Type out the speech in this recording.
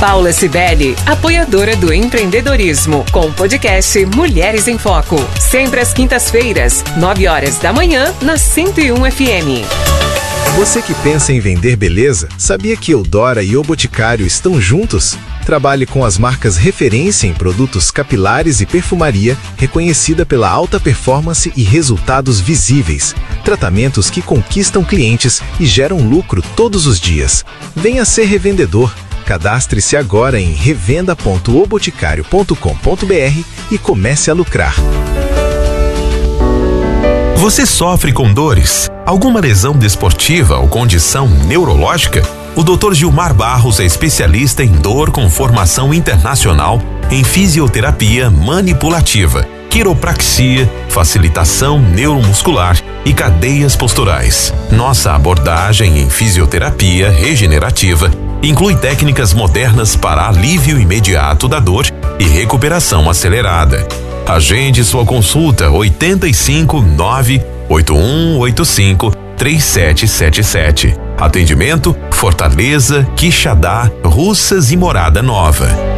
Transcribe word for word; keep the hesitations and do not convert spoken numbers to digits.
Paula Cibele, apoiadora do empreendedorismo, com o podcast Mulheres em Foco. Sempre às quintas-feiras, nove horas da manhã, na cento e um F M. Você que pensa em vender beleza, sabia que Eudora e O Boticário estão juntos? Trabalhe com as marcas referência em produtos capilares e perfumaria, reconhecida pela alta performance e resultados visíveis. Tratamentos que conquistam clientes e geram lucro todos os dias. Venha ser revendedor. Cadastre-se agora em revenda ponto o boticário ponto com ponto b r e comece a lucrar. Você sofre com dores? Alguma lesão desportiva ou condição neurológica? O doutor Gilmar Barros é especialista em dor com formação internacional em fisioterapia manipulativa, quiropraxia, facilitação neuromuscular e cadeias posturais. Nossa abordagem em fisioterapia regenerativa inclui técnicas modernas para alívio imediato da dor e recuperação acelerada. Agende sua consulta oitenta e cinco, nove oito um oito cinco, três sete sete sete. Atendimento Fortaleza, Quixadá, Russas e Morada Nova.